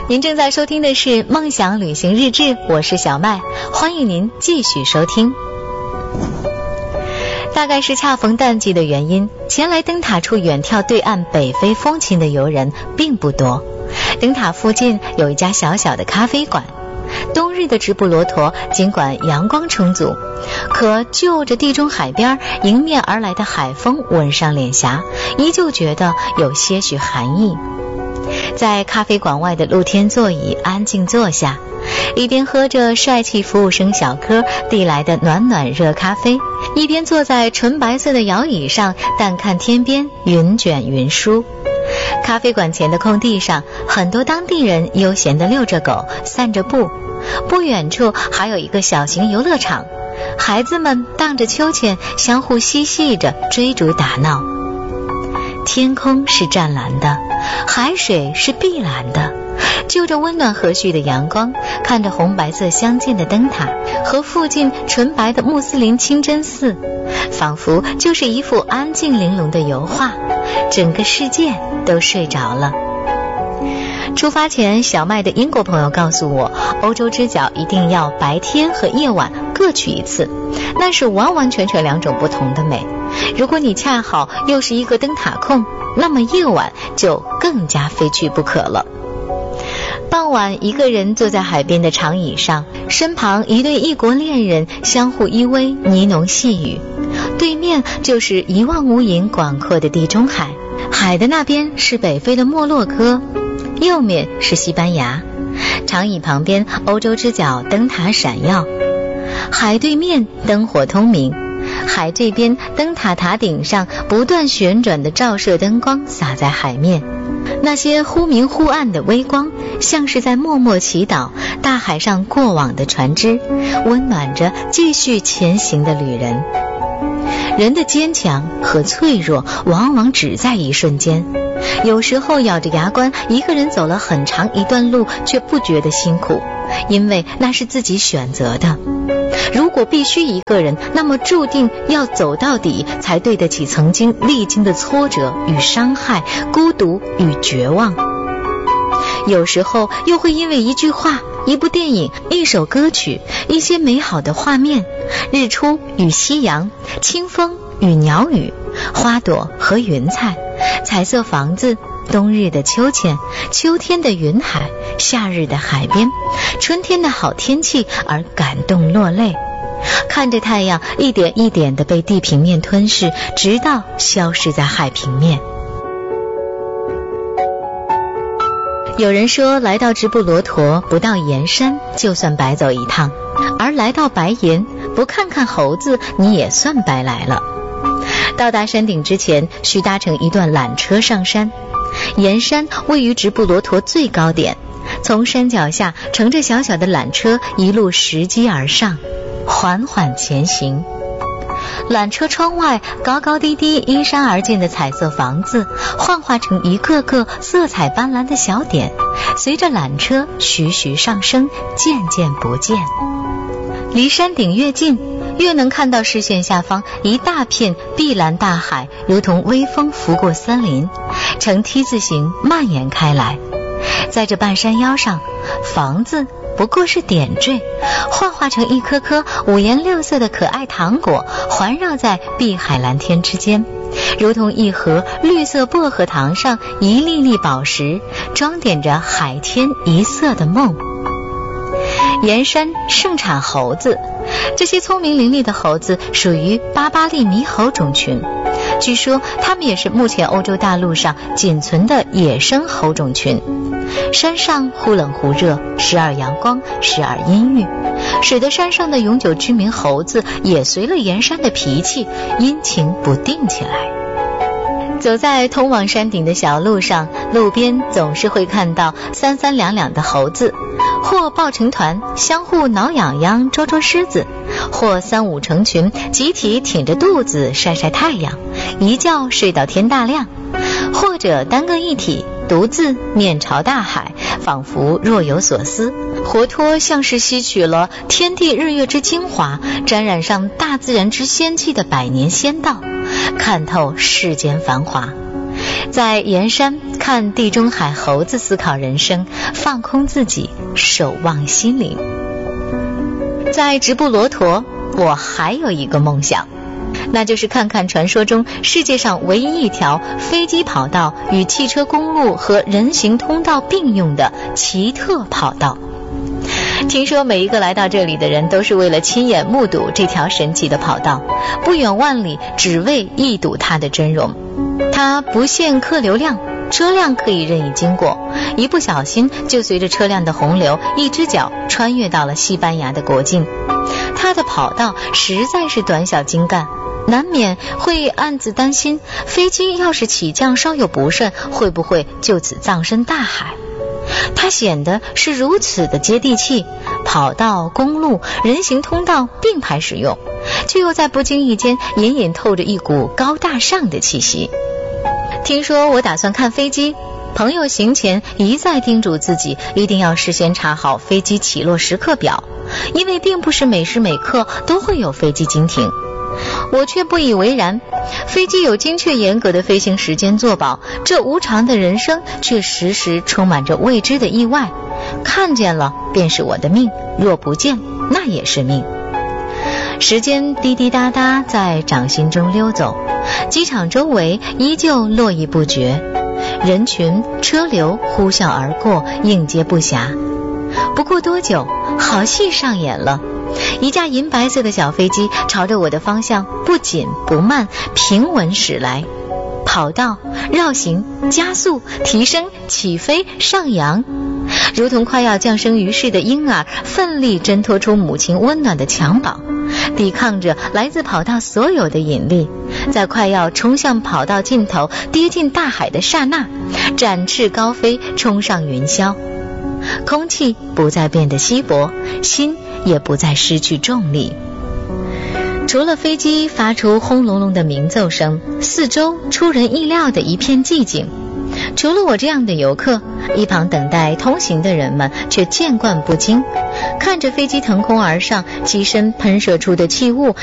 您正在收听的是梦想旅行日志，我是小麦，欢迎您继续收听。大概是恰逢淡季的原因，前来灯塔处远眺对岸北非风情的游人并不多。灯塔附近有一家小小的咖啡馆，冬日的直布罗陀尽管阳光充足，可就着地中海边迎面而来的海风吻上脸颊，依旧觉得有些许寒意。在咖啡馆外的露天座椅安静坐下，一边喝着帅气服务生小哥递来的暖暖热咖啡，一边坐在纯白色的摇椅上淡看天边云卷云舒。咖啡馆前的空地上，很多当地人悠闲地遛着狗，散着步。不远处还有一个小型游乐场，孩子们荡着秋千，相互嬉戏着，追逐打闹。天空是湛蓝的，海水是碧蓝的，就着温暖和煦的阳光，看着红白色相间的灯塔和附近纯白的穆斯林清真寺，仿佛就是一幅安静玲珑的油画，整个世界都睡着了。出发前，小麦的英国朋友告诉我，欧洲之角一定要白天和夜晚各去一次，那是完完全全两种不同的美。如果你恰好又是一个灯塔控，那么夜晚就更加非去不可了。傍晚，一个人坐在海边的长椅上，身旁一对异国恋人相互依偎，呢喃细语。对面就是一望无垠广阔的地中海，海的那边是北非的莫洛哥，右面是西班牙。长椅旁边，欧洲之角灯塔闪耀，海对面灯火通明，海这边灯塔塔顶上不断旋转的照射灯光洒在海面，那些忽明忽暗的微光像是在默默祈祷大海上过往的船只，温暖着继续前行的旅人。人的坚强和脆弱往往只在一瞬间，有时候咬着牙关，一个人走了很长一段路却不觉得辛苦，因为那是自己选择的。如果必须一个人，那么注定要走到底，才对得起曾经历经的挫折与伤害，孤独与绝望。有时候又会因为一句话、一部电影、一首歌曲、一些美好的画面，日出与夕阳，清风与鸟语，花朵和云彩，彩色房子，冬日的秋千，秋天的云海，夏日的海边，春天的好天气而感动落泪，看着太阳一点一点地被地平面吞噬，直到消失在海平面。有人说，来到直布罗陀不到盐山就算白走一趟，而来到白盐不看看猴子，你也算白来了。到达山顶之前，需搭乘一段缆车上山。盐山位于直布罗陀最高点，从山脚下乘着小小的缆车一路拾级而上，缓缓前行。缆车窗外高高低低依山而建的彩色房子幻化成一个个色彩斑斓的小点，随着缆车徐徐上升，渐渐不见。离山顶越近，越能看到视线下方一大片碧蓝大海，如同微风拂过森林，呈 T 字形蔓延开来。在这半山腰上，房子不过是点缀，幻化成一颗颗五颜六色的可爱糖果，环绕在碧海蓝天之间，如同一盒绿色薄荷糖上一粒粒宝石，装点着海天一色的梦。盐山盛产猴子，这些聪明伶俐的猴子属于巴巴利猕猴种群，据说它们也是目前欧洲大陆上仅存的野生猴种群。山上忽冷忽热，时而阳光，时而阴郁，使得山上的永久居民猴子也随了盐山的脾气阴晴不定起来。走在通往山顶的小路上，路边总是会看到三三两两的猴子，或抱成团相互挠痒痒捉捉虱子，或三五成群集体挺着肚子晒晒太阳，一觉睡到天大亮，或者单个一体独自面朝大海，仿佛若有所思，活脱像是吸取了天地日月之精华，沾染上大自然之仙气的百年仙道，看透世间繁华。 在盐山看地中海猴子思考人生，放空自己，守望心灵。在直布罗陀，我还有一个梦想，那就是看看传说中世界上唯一一条飞机跑道与汽车公路和人行通道并用的奇特跑道。听说每一个来到这里的人都是为了亲眼目睹这条神奇的跑道，不远万里只为一睹它的真容。它不限客流量，车辆可以任意经过，一不小心就随着车辆的洪流一只脚穿越到了西班牙的国境。它的跑道实在是短小精干，难免会暗自担心，飞机要是起降稍有不慎，会不会就此葬身大海。它显得是如此的接地气，跑道、公路、人行通道并排使用，却又在不经意间隐隐透着一股高大上的气息。听说我打算看飞机，朋友行前一再叮嘱自己一定要事先查好飞机起落时刻表，因为并不是每时每刻都会有飞机经停。我却不以为然，飞机有精确严格的飞行时间作保，这无常的人生却时时充满着未知的意外。看见了便是我的命，若不见那也是命。时间滴滴答答在掌心中溜走，机场周围依旧络绎不绝，人群车流呼啸而过，应接不暇。不过多久，好戏上演了，一架银白色的小飞机朝着我的方向不紧不慢平稳驶来，跑道、绕行、加速、提升、起飞、上扬，如同快要降生于世的婴儿奋力挣脱出母亲温暖的襁褓，抵抗着来自跑道所有的引力，在快要冲向跑道尽头跌进大海的刹那，展翅高飞，冲上云霄。空气不再变得稀薄，心也不再失去重力。除了飞机发出轰隆隆的鸣奏声，四周出人意料的一片寂静。除了我这样的游客，一旁等待通行的人们却见惯不惊，看着飞机腾空而上，机身喷射出的气雾